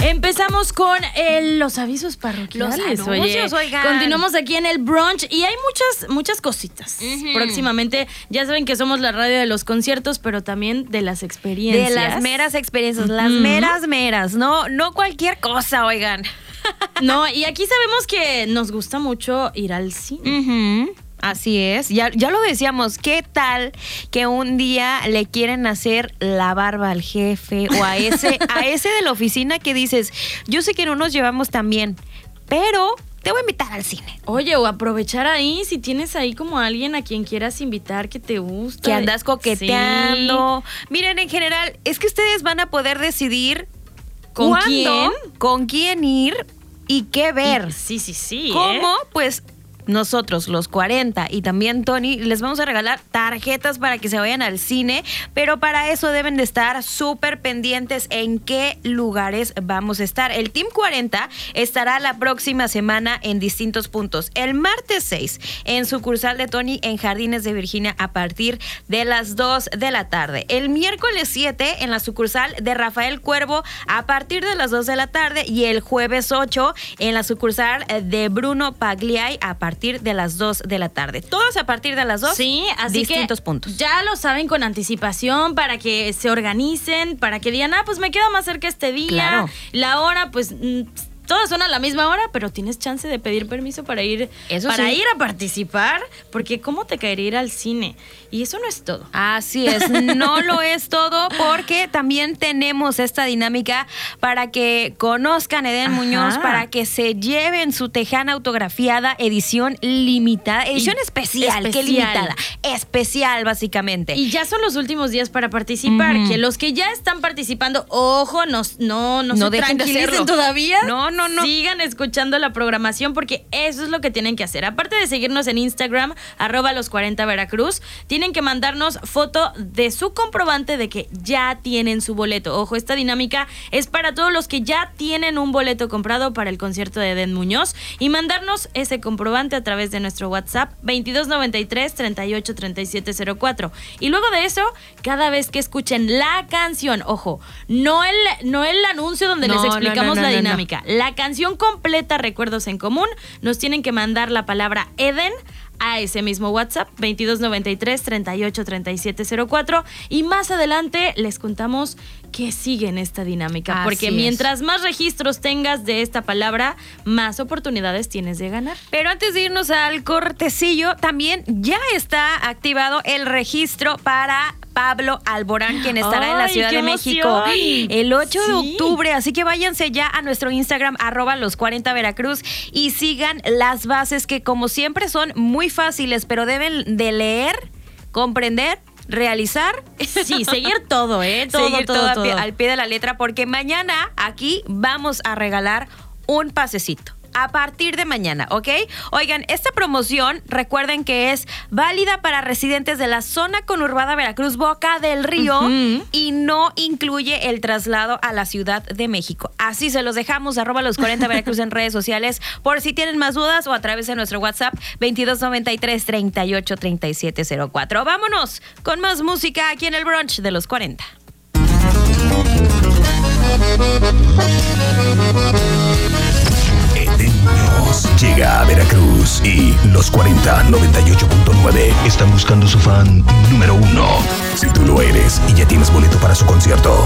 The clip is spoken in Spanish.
Empezamos con los avisos parroquiales. Los anuncios, oigan. Continuamos aquí en el brunch y hay muchas cositas. Próximamente, ya saben que somos la radio de los conciertos, pero también de las experiencias. De las meras experiencias, las meras. No cualquier cosa, oigan. No, y aquí sabemos que nos gusta mucho ir al cine. Así es, ya lo decíamos, ¿qué tal que un día le quieren hacer la barba al jefe o a ese de la oficina que dices, yo sé que no nos llevamos tan bien, pero te voy a invitar al cine? Oye, o aprovechar ahí, si tienes ahí como a alguien a quien quieras invitar que te gusta. Que andas coqueteando. Sí. Miren, en general, es que ustedes van a poder decidir ¿Con quién? Con quién ir y qué ver. Sí. ¿Cómo? Pues nosotros, los 40, y también Tony, les vamos a regalar tarjetas para que se vayan al cine, pero para eso deben de estar súper pendientes en qué lugares vamos a estar. El Team 40 estará la próxima semana en distintos puntos. El martes 6 en sucursal de Tony en Jardines de Virginia a partir de las 2 de la tarde. El miércoles 7 en la sucursal de Rafael Cuervo a partir de las 2 de la tarde y el jueves 8 en la sucursal de Bruno Pagliai a partir de las 2 de la tarde. Todos a partir de las 2. Sí, así distintos que puntos. Ya lo saben con anticipación para que se organicen, para que digan, pues me queda más cerca este día. Claro. La hora, pues todas son a la misma hora, pero tienes chance de pedir permiso para ir ir a participar, porque ¿cómo te caería ir al cine? Y eso no es todo. Así es, no lo es todo, porque también tenemos esta dinámica para que conozcan a Eden Muñoz, para que se lleven su tejana autografiada, edición limitada, edición especial. ¿Qué limitada? Especial, básicamente. Y ya son los últimos días para participar, que los que ya están participando, ojo, no se tranquilicen todavía. No. Sigan escuchando la programación porque eso es lo que tienen que hacer. Aparte de seguirnos en Instagram, @los40 Veracruz, tienen que mandarnos foto de su comprobante de que ya tienen su boleto. Ojo, esta dinámica es para todos los que ya tienen un boleto comprado para el concierto de Eden Muñoz y mandarnos ese comprobante a través de nuestro WhatsApp 2293 38 37 04. Y luego de eso, cada vez que escuchen la canción, ojo, no el anuncio donde les explicamos la dinámica. La canción completa, Recuerdos en Común, nos tienen que mandar la palabra Eden a ese mismo WhatsApp 2293 38 37 04 y más adelante les contamos que sigue en esta dinámica. Porque mientras más registros tengas de esta palabra, más oportunidades tienes de ganar. Pero antes de irnos al cortecillo, también ya está activado el registro para Pablo Alborán, quien estará en la Ciudad de México el 8 de octubre. Así que váyanse ya a nuestro Instagram, @los40 Veracruz, y sigan las bases que, como siempre, son muy fáciles, pero deben de leer, comprender, realizar. Sí, seguir todo, todo. Al pie de la letra, porque mañana aquí vamos a regalar un pasecito. A partir de mañana, ¿ok? Oigan, esta promoción, recuerden que es válida para residentes de la zona conurbada Veracruz, Boca del Río, y no incluye el traslado a la Ciudad de México. Así se los dejamos, @los40 Veracruz en redes sociales, por si tienen más dudas, o a través de nuestro WhatsApp 2293 38 37 04. Vámonos con más música aquí en el brunch de los 40. Llega a Veracruz y los 40 98.9 están buscando su fan número 1. Si tú lo eres y ya tienes boleto para su concierto,